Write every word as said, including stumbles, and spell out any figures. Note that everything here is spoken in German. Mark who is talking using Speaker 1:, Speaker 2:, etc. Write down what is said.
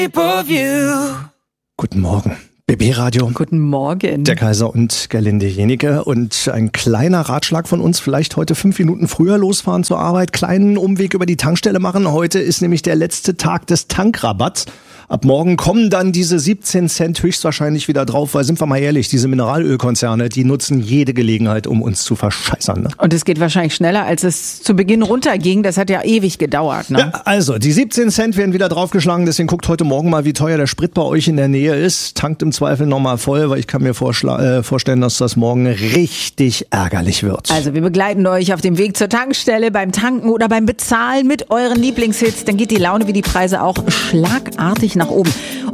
Speaker 1: Guten Morgen. B B-Radio.
Speaker 2: Guten Morgen.
Speaker 1: Der Kaiser und Gerlinde Jenike. Und ein kleiner Ratschlag von uns, vielleicht heute fünf Minuten früher losfahren zur Arbeit, kleinen Umweg über die Tankstelle machen. Heute ist nämlich der letzte Tag des Tankrabatts. Ab morgen kommen dann diese siebzehn Cent höchstwahrscheinlich wieder drauf, weil, sind wir mal ehrlich, diese Mineralölkonzerne, die nutzen jede Gelegenheit, um uns zu verscheißern. Ne?
Speaker 2: Und es geht wahrscheinlich schneller, als es zu Beginn runterging. Das hat ja ewig gedauert. Ne?
Speaker 1: Ja, also, die siebzehn Cent werden wieder draufgeschlagen, deswegen guckt heute Morgen mal, wie teuer der Sprit bei euch in der Nähe ist. Tankt im Zweifel nochmal voll, weil ich kann mir vorschla- äh, vorstellen, dass das morgen richtig ärgerlich wird.
Speaker 2: Also, wir begleiten euch auf dem Weg zur Tankstelle, beim Tanken oder beim Bezahlen mit euren Lieblingshits. Dann geht die Laune wie die Preise auch schlagartig nach oben.